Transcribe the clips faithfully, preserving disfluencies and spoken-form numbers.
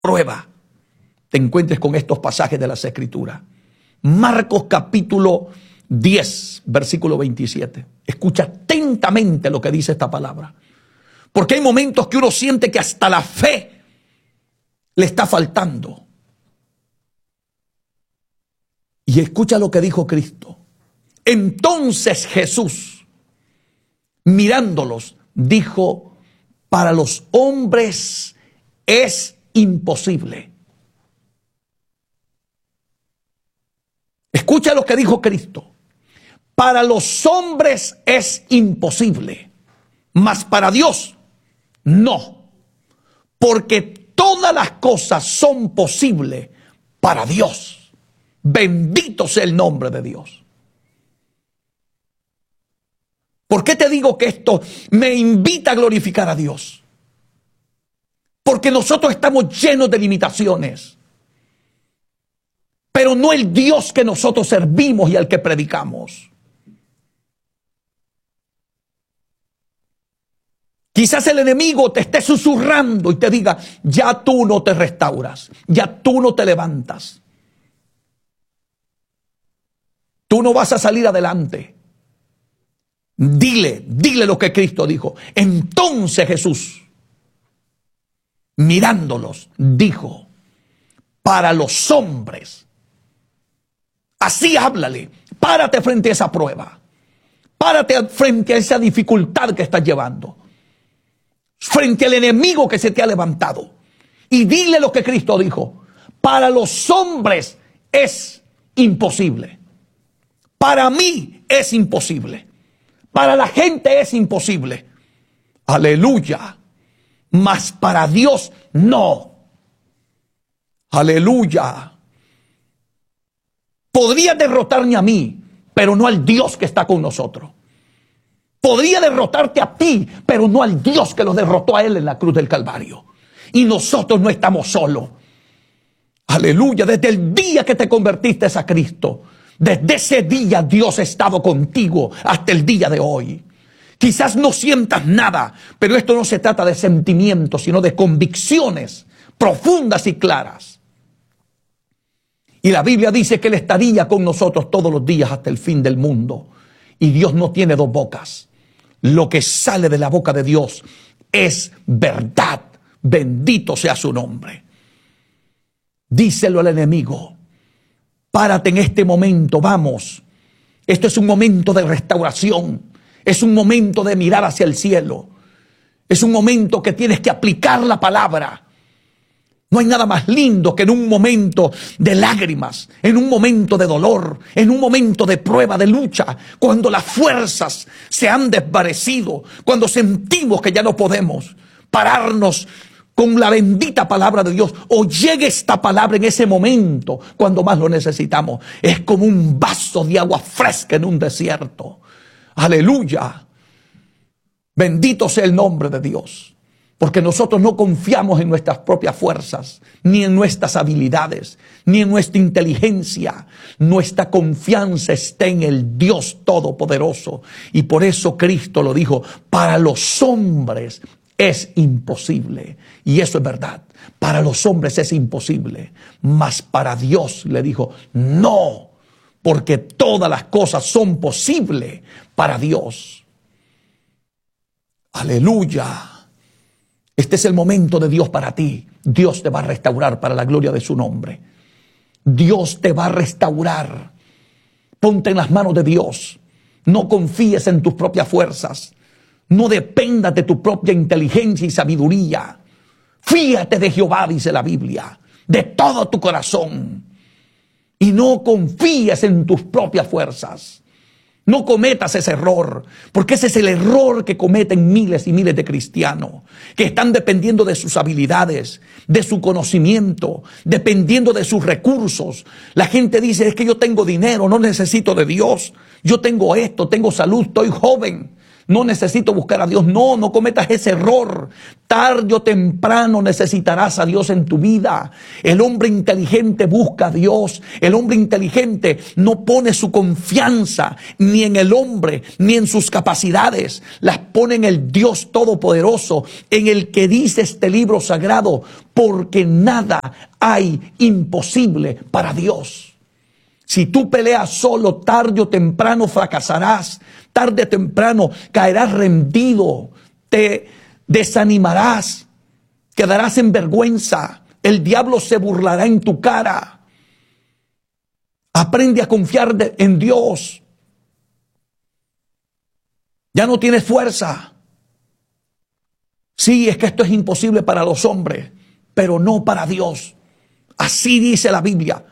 prueba te encuentres con estos pasajes de las Escrituras. Marcos capítulo diez, versículo veintisiete. Escucha atentamente lo que dice esta palabra. Porque hay momentos que uno siente que hasta la fe le está faltando. Y escucha lo que dijo Cristo. Entonces Jesús, mirándolos, dijo: para los hombres es imposible. Escucha lo que dijo Cristo. Para los hombres es imposible, mas para Dios no. Porque todas las cosas son posibles para Dios. Bendito sea el nombre de Dios. ¿Por qué te digo que esto me invita a glorificar a Dios? Porque nosotros estamos llenos de limitaciones. Pero no el Dios que nosotros servimos y al que predicamos. Quizás el enemigo te esté susurrando y te diga: ya tú no te restauras, ya tú no te levantas. Tú no vas a salir adelante. Dile, dile lo que Cristo dijo. Entonces Jesús, mirándolos, dijo: para los hombres. Así háblale. Párate frente a esa prueba. Párate frente a esa dificultad que estás llevando. Frente al enemigo que se te ha levantado. Y dile lo que Cristo dijo. Para los hombres es imposible. Para mí es imposible. Para la gente es imposible. Aleluya. Mas para Dios no. Aleluya. Podría derrotarme a mí, pero no al Dios que está con nosotros. Podría derrotarte a ti, pero no al Dios que lo derrotó a él en la cruz del Calvario. Y nosotros no estamos solos. Aleluya. Desde el día que te convertiste a Cristo, desde ese día Dios ha estado contigo hasta el día de hoy. Quizás no sientas nada, pero esto no se trata de sentimientos, sino de convicciones profundas y claras. Y la Biblia dice que Él estaría con nosotros todos los días hasta el fin del mundo. Y Dios no tiene dos bocas. Lo que sale de la boca de Dios es verdad. Bendito sea su nombre. Díselo al enemigo: párate en este momento, vamos. Esto es un momento de restauración. Es un momento de mirar hacia el cielo. Es un momento que tienes que aplicar la palabra. No hay nada más lindo que en un momento de lágrimas, en un momento de dolor, en un momento de prueba, de lucha, cuando las fuerzas se han desvanecido, cuando sentimos que ya no podemos pararnos con la bendita palabra de Dios, o llegue esta palabra en ese momento cuando más lo necesitamos. Es como un vaso de agua fresca en un desierto. Aleluya. Bendito sea el nombre de Dios. Porque nosotros no confiamos en nuestras propias fuerzas, ni en nuestras habilidades, ni en nuestra inteligencia. Nuestra confianza está en el Dios Todopoderoso. Y por eso Cristo lo dijo: para los hombres es imposible. Y eso es verdad. Para los hombres es imposible. Mas para Dios, le dijo, no. Porque todas las cosas son posibles para Dios. Aleluya. Este es el momento de Dios para ti. Dios te va a restaurar para la gloria de su nombre. Dios te va a restaurar. Ponte en las manos de Dios. No confíes en tus propias fuerzas. No dependas de tu propia inteligencia y sabiduría. Fíate de Jehová, dice la Biblia, de todo tu corazón. Y no confíes en tus propias fuerzas. No cometas ese error, porque ese es el error que cometen miles y miles de cristianos, que están dependiendo de sus habilidades, de su conocimiento, dependiendo de sus recursos. La gente dice: es que yo tengo dinero, no necesito de Dios. Yo tengo esto, tengo salud, estoy joven, no necesito buscar a Dios. No, no cometas ese error. Tarde o temprano necesitarás a Dios en tu vida. El hombre inteligente busca a Dios. El hombre inteligente no pone su confianza ni en el hombre, ni en sus capacidades. Las pone en el Dios Todopoderoso, en el que dice este libro sagrado, porque nada hay imposible para Dios. Si tú peleas solo, tarde o temprano fracasarás. Tarde o temprano caerás rendido. Te desanimarás. Quedarás en vergüenza. El diablo se burlará en tu cara. Aprende a confiar de, en Dios. Ya no tienes fuerza. Sí, es que esto es imposible para los hombres, pero no para Dios. Así dice la Biblia.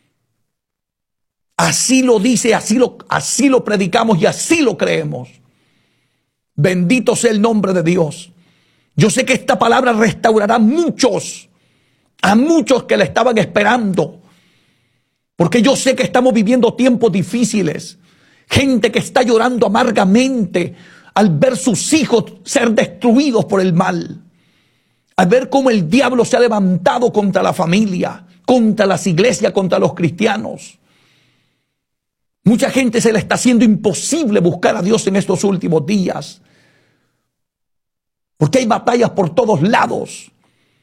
Así lo dice, así lo, así lo predicamos y así lo creemos. Bendito sea el nombre de Dios. Yo sé que esta palabra restaurará a muchos, a muchos que la estaban esperando. Porque yo sé que estamos viviendo tiempos difíciles. Gente que está llorando amargamente al ver sus hijos ser destruidos por el mal. Al ver cómo el diablo se ha levantado contra la familia, contra las iglesias, contra los cristianos. Mucha gente se le está haciendo imposible buscar a Dios en estos últimos días. Porque hay batallas por todos lados.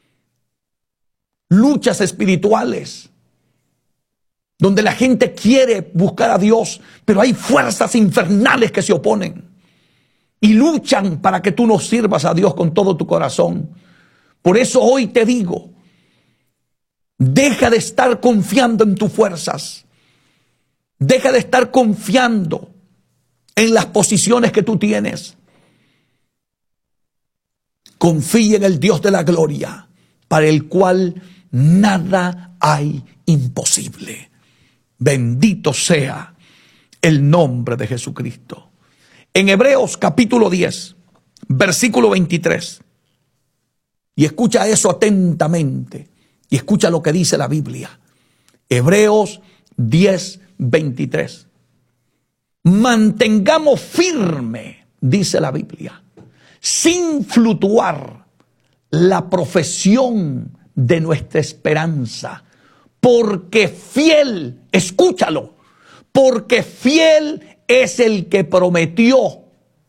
Luchas espirituales. Donde la gente quiere buscar a Dios, pero hay fuerzas infernales que se oponen. Y luchan para que tú no sirvas a Dios con todo tu corazón. Por eso hoy te digo, deja de estar confiando en tus fuerzas. Deja de estar confiando en las posiciones que tú tienes. Confía en el Dios de la gloria, para el cual nada hay imposible. Bendito sea el nombre de Jesucristo. En Hebreos capítulo diez, versículo veintitrés. Y escucha eso atentamente. Y escucha lo que dice la Biblia. Hebreos diez, veintitrés. Mantengamos firme, dice la Biblia, sin fluctuar, la profesión de nuestra esperanza, porque fiel, escúchalo, porque fiel es el que prometió.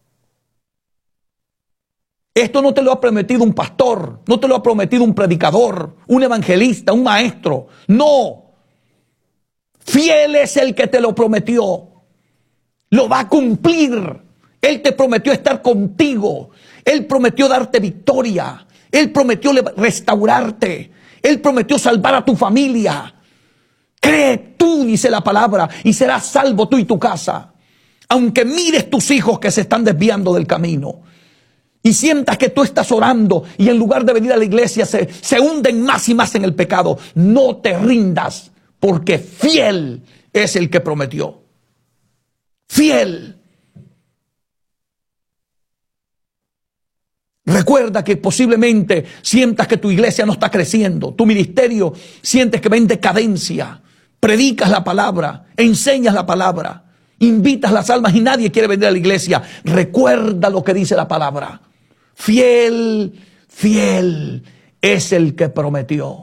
Esto no te lo ha prometido un pastor, no te lo ha prometido un predicador, un evangelista, un maestro. No. Fiel es el que te lo prometió. Lo va a cumplir. Él te prometió estar contigo. Él prometió darte victoria. Él prometió restaurarte. Él prometió salvar a tu familia. Cree tú, dice la palabra, y serás salvo tú y tu casa. Aunque mires tus hijos que se están desviando del camino. Y sientas que tú estás orando y en lugar de venir a la iglesia se, se hunden más y más en el pecado. No te rindas, porque fiel es el que prometió. Fiel. Recuerda que posiblemente sientas que tu iglesia no está creciendo. Tu ministerio sientes que va en decadencia. Predicas la palabra, enseñas la palabra, invitas las almas y nadie quiere venir a la iglesia. Recuerda lo que dice la palabra. Fiel, fiel es el que prometió.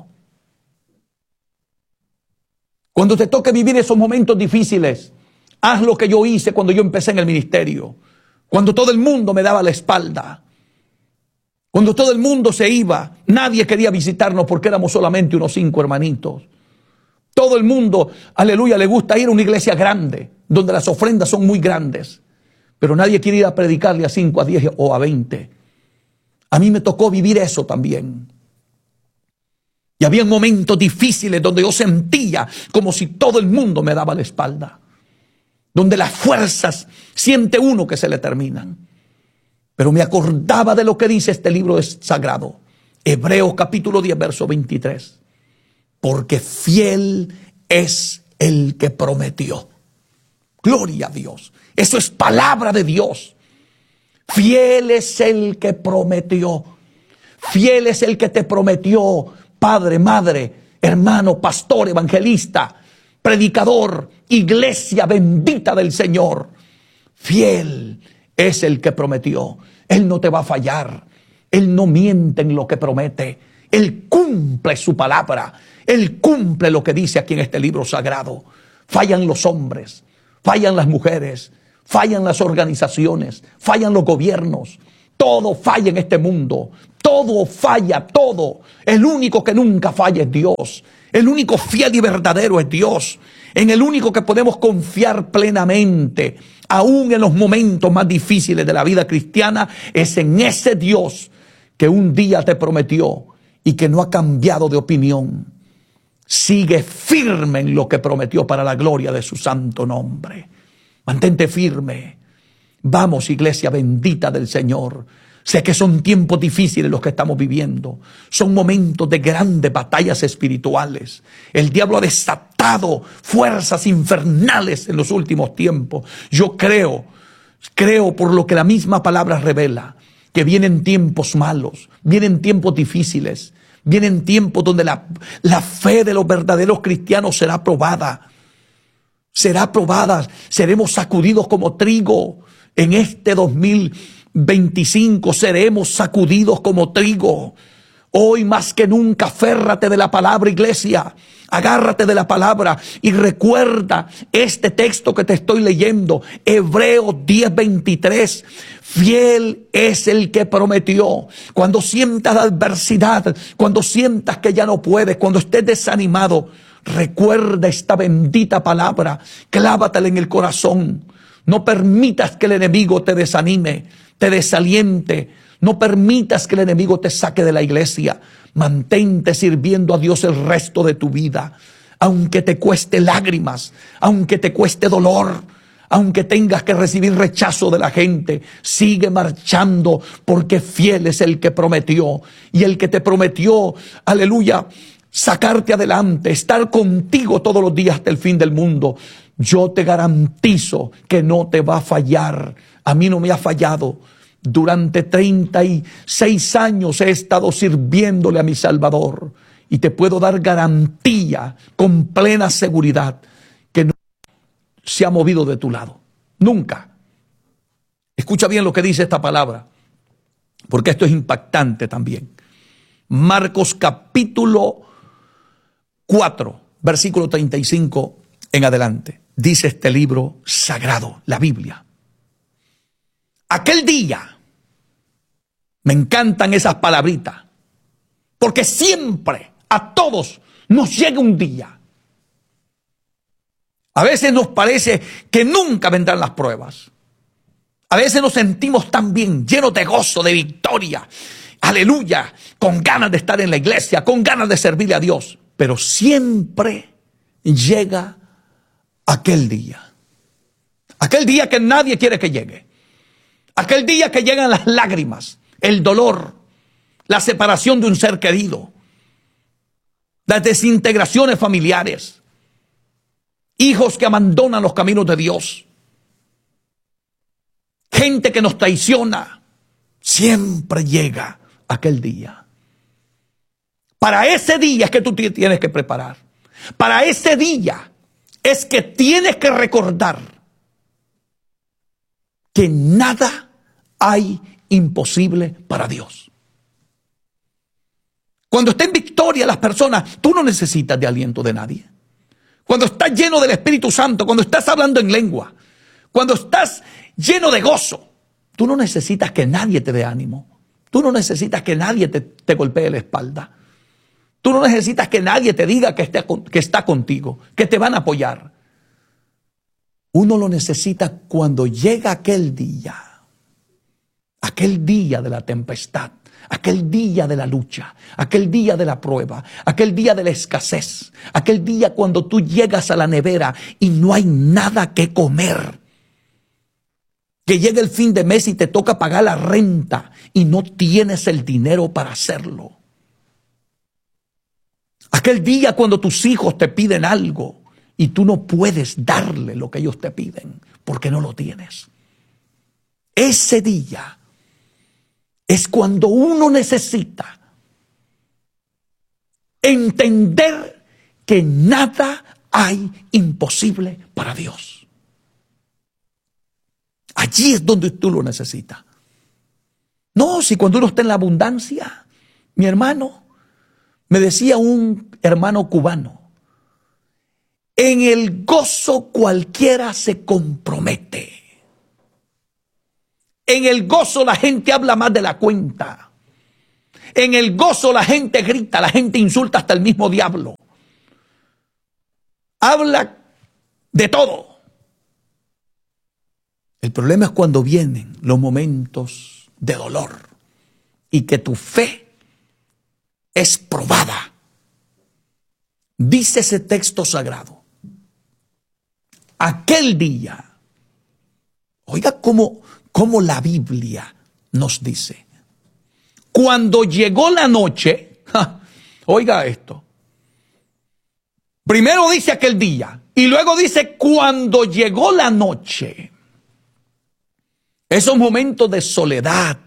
Cuando te toque vivir esos momentos difíciles, haz lo que yo hice cuando yo empecé en el ministerio. Cuando todo el mundo me daba la espalda. Cuando todo el mundo se iba, nadie quería visitarnos porque éramos solamente unos cinco hermanitos. Todo el mundo, aleluya, le gusta ir a una iglesia grande, donde las ofrendas son muy grandes. Pero nadie quiere ir a predicarle a cinco, a diez o a veinte. A mí me tocó vivir eso también. Y había momentos difíciles donde yo sentía como si todo el mundo me daba la espalda. Donde las fuerzas siente uno que se le terminan. Pero me acordaba de lo que dice este libro sagrado. Hebreos capítulo diez, verso veintitrés. Porque fiel es el que prometió. Gloria a Dios. Eso es palabra de Dios. Fiel es el que prometió. Fiel es el que te prometió, padre, madre, hermano, pastor, evangelista, predicador, iglesia bendita del Señor. Fiel es el que prometió. Él no te va a fallar. Él no miente en lo que promete. Él cumple su palabra. Él cumple lo que dice aquí en este libro sagrado. Fallan los hombres, fallan las mujeres, fallan las organizaciones, fallan los gobiernos. Todo falla en este mundo. Todo falla, todo. El único que nunca falla es Dios. El único fiel y verdadero es Dios. En el único que podemos confiar plenamente, aún en los momentos más difíciles de la vida cristiana, es en ese Dios que un día te prometió y que no ha cambiado de opinión. Sigue firme en lo que prometió para la gloria de su santo nombre. Mantente firme. Vamos, iglesia bendita del Señor. Sé que son tiempos difíciles los que estamos viviendo. Son momentos de grandes batallas espirituales. El diablo ha desatado fuerzas infernales en los últimos tiempos. Yo creo, creo por lo que la misma palabra revela, que vienen tiempos malos, vienen tiempos difíciles, vienen tiempos donde la, la fe de los verdaderos cristianos será probada. Será probada, seremos sacudidos como trigo. En este dos mil veinticinco seremos sacudidos como trigo. Hoy más que nunca, aférrate de la palabra, iglesia. Agárrate de la palabra y recuerda este texto que te estoy leyendo. Hebreos diez veintitrés. Fiel es el que prometió. Cuando sientas la adversidad, cuando sientas que ya no puedes, cuando estés desanimado, recuerda esta bendita palabra. Clávatela en el corazón. No permitas que el enemigo te desanime, te desaliente. No permitas que el enemigo te saque de la iglesia. Mantente sirviendo a Dios el resto de tu vida. Aunque te cueste lágrimas, aunque te cueste dolor, aunque tengas que recibir rechazo de la gente, sigue marchando, porque fiel es el que prometió. Y el que te prometió, aleluya, sacarte adelante, estar contigo todos los días hasta el fin del mundo. Yo te garantizo que no te va a fallar. A mí no me ha fallado. Durante treinta y seis años he estado sirviéndole a mi Salvador. Y te puedo dar garantía con plena seguridad que no se ha movido de tu lado. Nunca. Escucha bien lo que dice esta palabra, porque esto es impactante también. Marcos capítulo cuatro, versículo treinta y cinco en adelante. Dice este libro sagrado, la Biblia. Aquel día, me encantan esas palabritas, porque siempre a todos nos llega un día. A veces nos parece que nunca vendrán las pruebas. A veces nos sentimos tan bien, llenos de gozo, de victoria, aleluya, con ganas de estar en la iglesia, con ganas de servirle a Dios. Pero siempre llega aquel día. Aquel día que nadie quiere que llegue. Aquel día que llegan las lágrimas, el dolor, la separación de un ser querido, las desintegraciones familiares, hijos que abandonan los caminos de Dios, gente que nos traiciona. Siempre llega aquel día. Para ese día es que tú te tienes que preparar. Para ese día es que tienes que recordar que nada hay imposible para Dios. Cuando está en victoria las personas, tú no necesitas de aliento de nadie. Cuando estás lleno del Espíritu Santo, cuando estás hablando en lengua, cuando estás lleno de gozo, tú no necesitas que nadie te dé ánimo. Tú no necesitas que nadie te, te golpee la espalda. Tú no necesitas que nadie te diga que, esté, que está contigo, que te van a apoyar. Uno lo necesita cuando llega aquel día. Aquel día de la tempestad, aquel día de la lucha, aquel día de la prueba, aquel día de la escasez, aquel día cuando tú llegas a la nevera y no hay nada que comer. Que llega el fin de mes y te toca pagar la renta y no tienes el dinero para hacerlo. Aquel día cuando tus hijos te piden algo y tú no puedes darle lo que ellos te piden porque no lo tienes. Ese día es cuando uno necesita entender que nada hay imposible para Dios. Allí es donde tú lo necesitas. No, si cuando uno está en la abundancia, mi hermano, me decía un hermano cubano, en el gozo cualquiera se compromete. En el gozo la gente habla más de la cuenta. En el gozo la gente grita, la gente insulta hasta el mismo diablo. Habla de todo. El problema es cuando vienen los momentos de dolor y que tu fe es probada. Dice ese texto sagrado, aquel día, oiga cómo, cómo la Biblia nos dice, cuando llegó la noche, ja, oiga esto, primero dice aquel día y luego dice cuando llegó la noche. Esos momentos de soledad,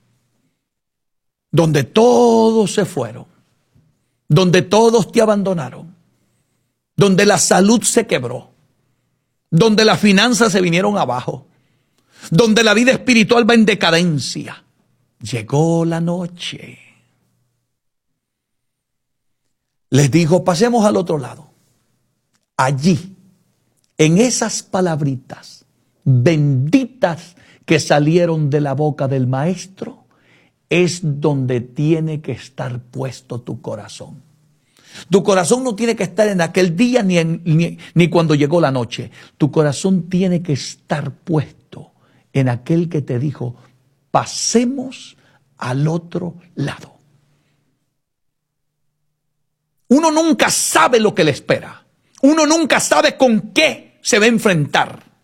donde todos se fueron, donde todos te abandonaron, donde la salud se quebró, donde las finanzas se vinieron abajo, donde la vida espiritual va en decadencia. Llegó la noche. Les digo, pasemos al otro lado. Allí, en esas palabritas benditas que salieron de la boca del maestro, es donde tiene que estar puesto tu corazón. Tu corazón no tiene que estar en aquel día ni, en, ni, ni cuando llegó la noche. Tu corazón tiene que estar puesto en aquel que te dijo, pasemos al otro lado. Uno nunca sabe lo que le espera. Uno nunca sabe con qué se va a enfrentar.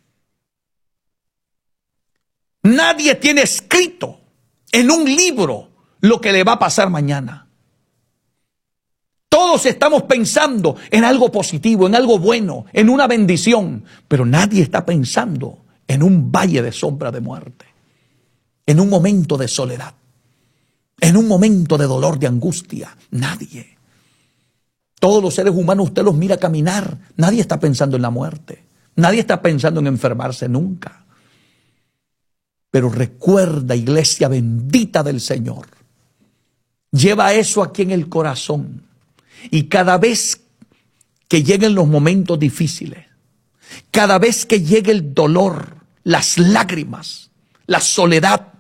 Nadie tiene escrito en un libro lo que le va a pasar mañana. Todos estamos pensando en algo positivo, en algo bueno, en una bendición, pero nadie está pensando en un valle de sombra de muerte, en un momento de soledad, en un momento de dolor, de angustia. Nadie. Todos los seres humanos usted los mira caminar, nadie está pensando en la muerte, nadie está pensando en enfermarse nunca. Pero recuerda, iglesia bendita del Señor, lleva eso aquí en el corazón. Y cada vez que lleguen los momentos difíciles, cada vez que llegue el dolor, las lágrimas, la soledad,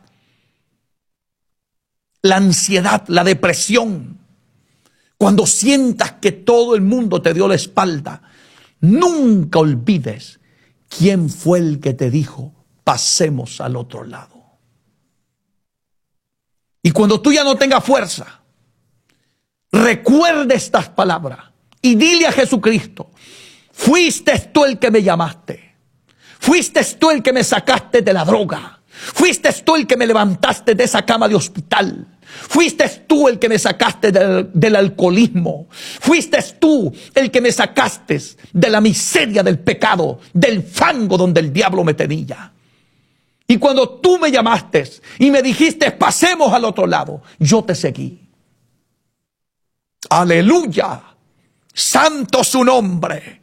la ansiedad, la depresión, cuando sientas que todo el mundo te dio la espalda, nunca olvides quién fue el que te dijo, pasemos al otro lado. Y cuando tú ya no tengas fuerza, recuerda estas palabras y dile a Jesucristo, fuiste tú el que me llamaste, fuiste tú el que me sacaste de la droga, fuiste tú el que me levantaste de esa cama de hospital, fuiste tú el que me sacaste del, del alcoholismo, fuiste tú el que me sacaste de la miseria del pecado, del fango donde el diablo me tenía. Y cuando tú me llamaste y me dijiste, pasemos al otro lado, yo te seguí. Aleluya. Santo su nombre.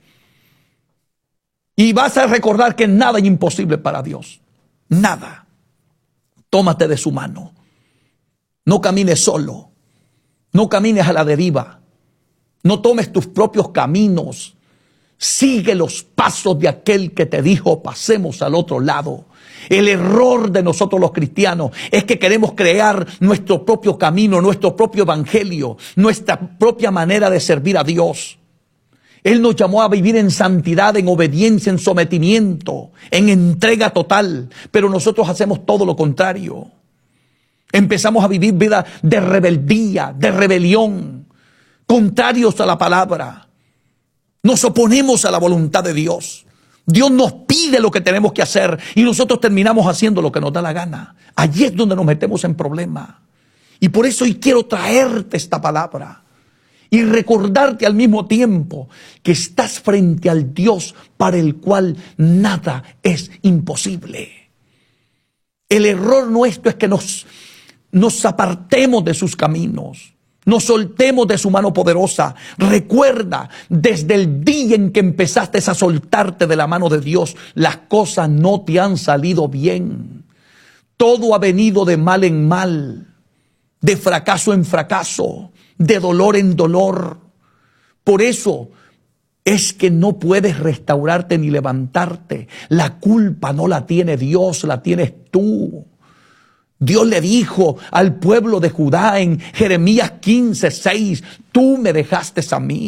Y vas a recordar que nada es imposible para Dios. Nada. Tómate de su mano. No camines solo. No camines a la deriva. No tomes tus propios caminos. Sigue los pasos de aquel que te dijo, pasemos al otro lado. El error de nosotros los cristianos es que queremos crear nuestro propio camino, nuestro propio evangelio, nuestra propia manera de servir a Dios. Él nos llamó a vivir en santidad, en obediencia, en sometimiento, en entrega total, pero nosotros hacemos todo lo contrario. Empezamos a vivir vida de rebeldía, de rebelión, contrarios a la palabra. Nos oponemos a la voluntad de Dios. Dios nos pide lo que tenemos que hacer y nosotros terminamos haciendo lo que nos da la gana. Allí es donde nos metemos en problemas. Y por eso hoy quiero traerte esta palabra y recordarte al mismo tiempo que estás frente al Dios para el cual nada es imposible. El error nuestro es que nos, nos apartemos de sus caminos. nos soltemos de su mano poderosa. Recuerda, desde el día en que empezaste a soltarte de la mano de Dios, las cosas no te han salido bien. Todo ha venido de mal en mal, de fracaso en fracaso, de dolor en dolor. Por eso es que no puedes restaurarte ni levantarte. La culpa no la tiene Dios, la tienes tú. Dios le dijo al pueblo de Judá en Jeremías quince, seis, tú me dejaste a mí.